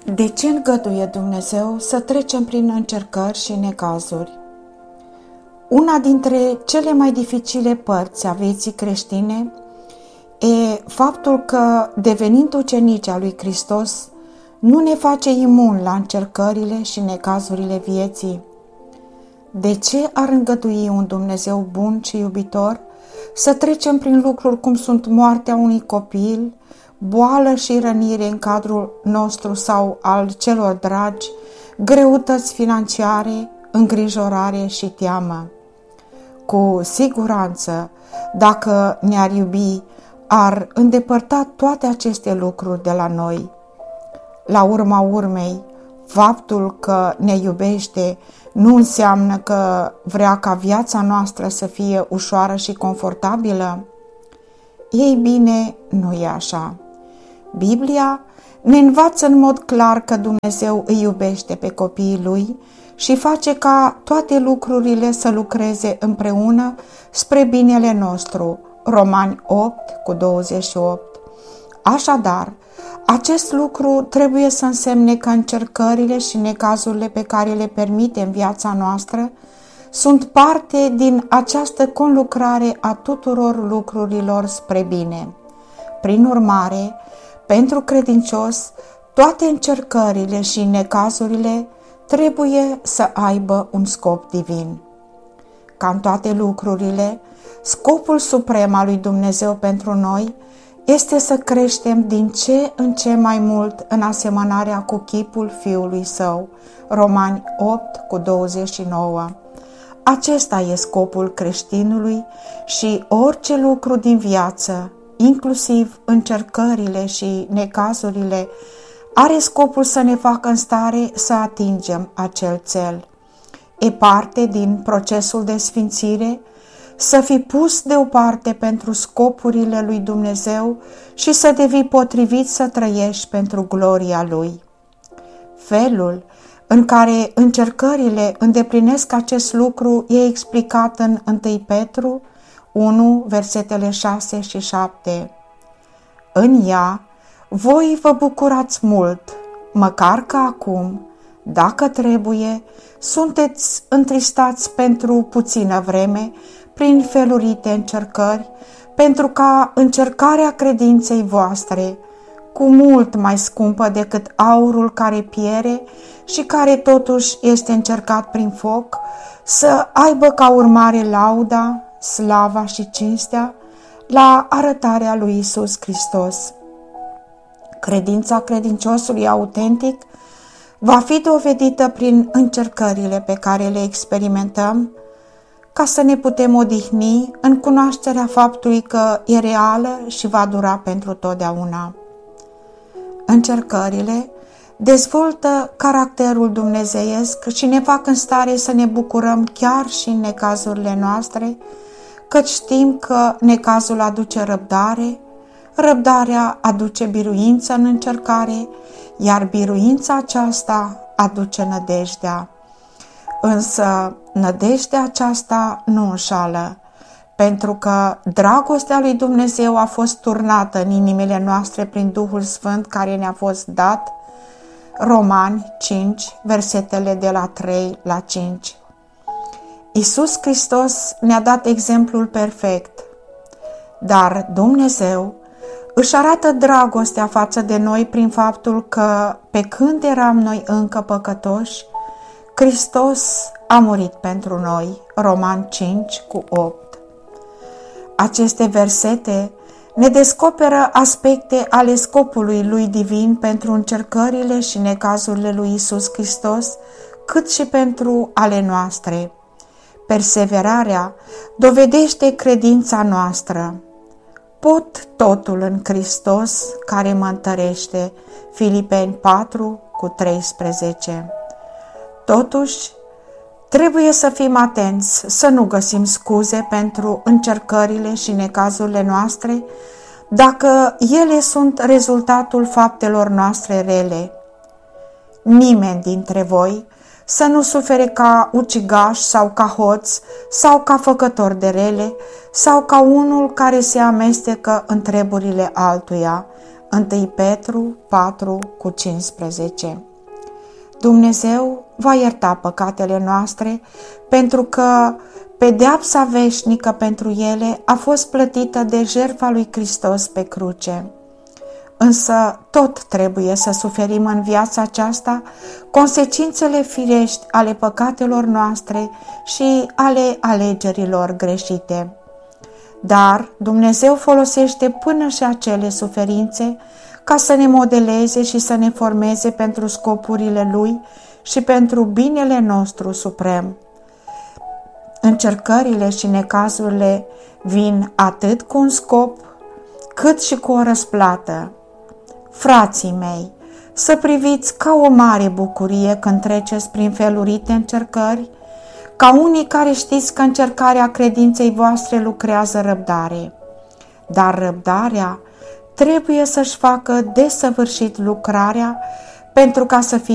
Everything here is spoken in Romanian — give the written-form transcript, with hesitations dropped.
De ce îngăduie Dumnezeu să trecem prin încercări și necazuri? Una dintre cele mai dificile părți a vieții creștine e faptul că, devenind ucenici al lui Hristos, nu ne face imun la încercările și necazurile vieții. De ce ar îngădui un Dumnezeu bun și iubitor să trecem prin lucruri cum sunt moartea unui copil, boală și rănire în cadrul nostru sau al celor dragi, greutăți financiare, îngrijorare și teamă? Cu siguranță, dacă ne-ar iubi, ar îndepărta toate aceste lucruri de la noi. La urma urmei, faptul că ne iubește nu înseamnă că vrea ca viața noastră să fie ușoară și confortabilă? Ei bine, nu e așa. Biblia ne învață în mod clar că Dumnezeu îi iubește pe copiii Lui și face ca toate lucrurile să lucreze împreună spre binele nostru. Romani 8:28. Așadar, acest lucru trebuie să însemne că încercările și necazurile pe care le permite în viața noastră sunt parte din această conlucrare a tuturor lucrurilor spre bine. Prin urmare, pentru credincios, toate încercările și necazurile trebuie să aibă un scop divin. Ca în toate lucrurile, scopul suprem al lui Dumnezeu pentru noi este să creștem din ce în ce mai mult în asemănarea cu chipul Fiului Său. Romani 8:29. Acesta e scopul creștinului și orice lucru din viață, inclusiv încercările și necazurile, are scopul să ne facă în stare să atingem acel cel. E parte din procesul de sfințire să fii pus deoparte pentru scopurile lui Dumnezeu și să devii potrivit să trăiești pentru gloria Lui. Felul în care încercările îndeplinesc acest lucru e explicat în 1 Petru 1, versetele 6 și 7. În ea, voi vă bucurați mult, măcar că acum, dacă trebuie, sunteți întristați pentru puțină vreme, prin felurite încercări, pentru ca încercarea credinței voastre, cu mult mai scumpă decât aurul care piere și care totuși este încercat prin foc, să aibă ca urmare lauda, slava și cinstea la arătarea lui Iisus Hristos. Credința credinciosului autentic va fi dovedită prin încercările pe care le experimentăm, ca să ne putem odihni în cunoașterea faptului că e reală și va dura pentru totdeauna. Încercările dezvoltă caracterul dumnezeiesc și ne fac în stare să ne bucurăm chiar și în necazurile noastre, căci știm că necazul aduce răbdare, răbdarea aduce biruință în încercare, iar biruința aceasta aduce nădejdea. Însă nădejdea aceasta nu înșală, pentru că dragostea lui Dumnezeu a fost turnată în inimile noastre prin Duhul Sfânt care ne-a fost dat. Romani 5, versetele de la 3 la 5. Iisus Hristos ne-a dat exemplul perfect, dar Dumnezeu își arată dragostea față de noi prin faptul că, pe când eram noi încă păcătoși, Hristos a murit pentru noi. Romani 5:8. Aceste versete ne descoperă aspecte ale scopului lui divin pentru încercările și necazurile lui Iisus Hristos, cât și pentru ale noastre. Perseverarea dovedește credința noastră. Pot totul în Hristos care mă întărește. Filipeni 4:13. Totuși, trebuie să fim atenți să nu găsim scuze pentru încercările și necazurile noastre dacă ele sunt rezultatul faptelor noastre rele. Nimeni dintre voi să nu sufere ca ucigaș sau ca hoț sau ca făcător de rele sau ca unul care se amestecă în treburile altuia. 1 Petru 4:15. Dumnezeu va ierta păcatele noastre pentru că pedeapsa veșnică pentru ele a fost plătită de jertfa lui Hristos pe cruce. Însă tot trebuie să suferim în viața aceasta consecințele firești ale păcatelor noastre și ale alegerilor greșite. Dar Dumnezeu folosește până și acele suferințe ca să ne modeleze și să ne formeze pentru scopurile Lui și pentru binele nostru suprem. Încercările și necazurile vin atât cu un scop, cât și cu o răsplată. Frații mei, să priviți ca o mare bucurie când treceți prin felurite încercări, ca unii care știți că încercarea credinței voastre lucrează răbdare. Dar răbdarea trebuie să-și facă desăvârșit lucrarea pentru ca să fiți